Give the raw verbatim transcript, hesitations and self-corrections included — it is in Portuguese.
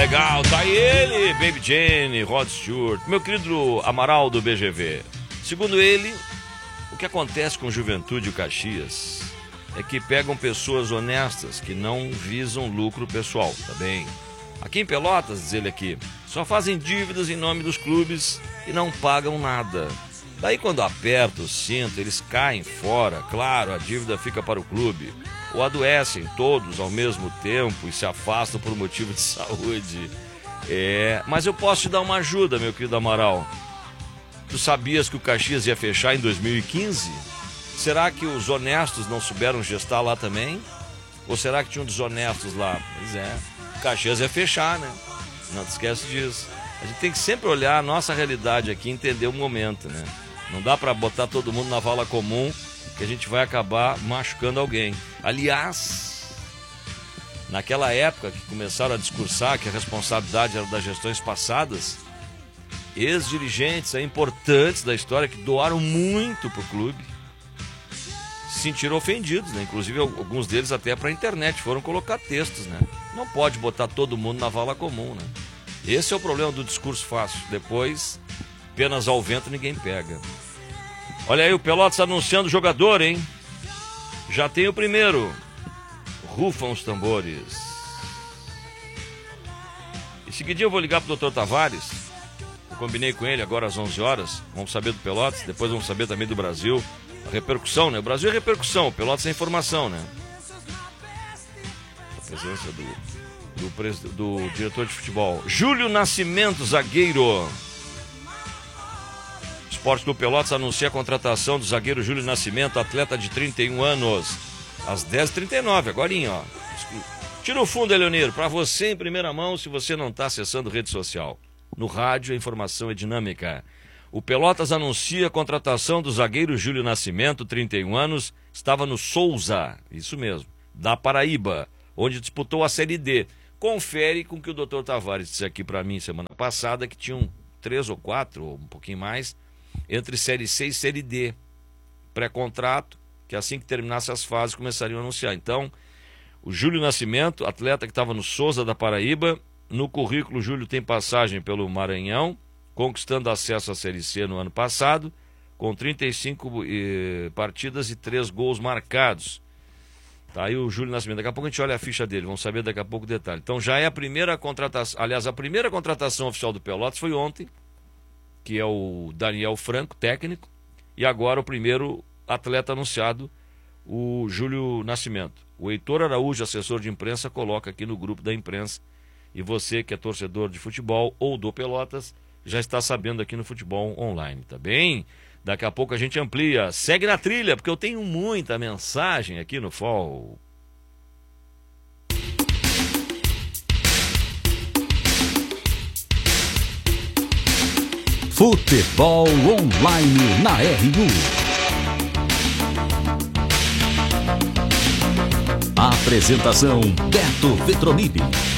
legal, tá aí ele, Baby Jane, Rod Stewart, meu querido Amaral do B G V. Segundo ele, o que acontece com Juventude e Caxias é que pegam pessoas honestas que não visam lucro pessoal, tá bem? Aqui em Pelotas, diz ele aqui, só fazem dívidas em nome dos clubes e não pagam nada. Daí quando aperta o cinto, eles caem fora, claro, a dívida fica para o clube. Ou adoecem todos ao mesmo tempo e se afastam por motivo de saúde. É, mas eu posso te dar uma ajuda, meu querido Amaral. Tu sabias que o Caxias ia fechar em dois mil e quinze? Será que os honestos não souberam gestar lá também? Ou será que tinham desonestos lá? Pois é, o Caxias ia fechar, né? Não te esquece disso. A gente tem que sempre olhar a nossa realidade aqui e entender o momento, né? Não dá pra botar todo mundo na vala comum, que a gente vai acabar machucando alguém. Aliás, naquela época que começaram a discursar que a responsabilidade era das gestões passadas, ex-dirigentes importantes da história que doaram muito pro clube se sentiram ofendidos, né? Inclusive alguns deles até pra internet foram colocar textos, né? Não pode botar todo mundo na vala comum, né? Esse é o problema do discurso fácil. Depois, penas ao vento ninguém pega. Olha aí o Pelotas anunciando o jogador, hein? Já tem o primeiro. Rufam os tambores. Em seguidinho eu vou ligar pro doutor Tavares. Eu combinei com ele agora às onze horas. Vamos saber do Pelotas, depois vamos saber também do Brasil. A repercussão, né? O Brasil é repercussão, o Pelotas é informação, né? A presença do, do, pres, do diretor de futebol. Júlio Nascimento, zagueiro. Esporte Clube Pelotas anuncia a contratação do zagueiro Júlio Nascimento, atleta de trinta e um anos. Às dez e trinta e nove, agorinha, ó. Tira o fundo, Eleoniro, para você em primeira mão, se você não está acessando rede social. No rádio, a informação é dinâmica. O Pelotas anuncia a contratação do zagueiro Júlio Nascimento, trinta e um anos, estava no Souza, isso mesmo, da Paraíba, onde disputou a Série D. Confere com o que o doutor Tavares disse aqui para mim semana passada, que tinham três ou quatro, ou um pouquinho mais, entre Série C e Série D, pré-contrato, que assim que terminasse as fases começariam a anunciar. Então, o Júlio Nascimento, atleta que estava no Souza da Paraíba, no currículo o Júlio tem passagem pelo Maranhão, conquistando acesso à Série C no ano passado, com trinta e cinco eh, partidas e três gols marcados. Tá aí o Júlio Nascimento, daqui a pouco a gente olha a ficha dele, vamos saber daqui a pouco o detalhe. Então já é a primeira contratação, aliás, a primeira contratação oficial do Pelotas foi ontem, que é o Daniel Franco, técnico, e agora o primeiro atleta anunciado, o Júlio Nascimento. O Heitor Araújo, assessor de imprensa, coloca aqui no grupo da imprensa, e você que é torcedor de futebol ou do Pelotas, já está sabendo aqui no Futebol Online, tá bem? Daqui a pouco a gente amplia. Segue na trilha, porque eu tenho muita mensagem aqui no F O L. Futebol Online na R U. Apresentação Beto Vetronini.